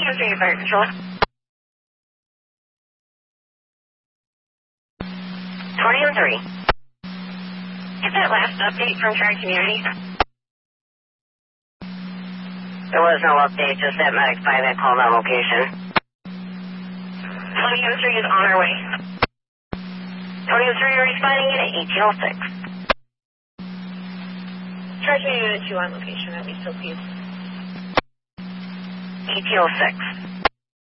2003 Fire Control. 2003. Get that last update from Tri Community. There was no update, just that Medic 5 that called on location. 2003 is on our way. 2003 are responding at ETL 6. Charge Unit 2 on location at least, please. ETL 6.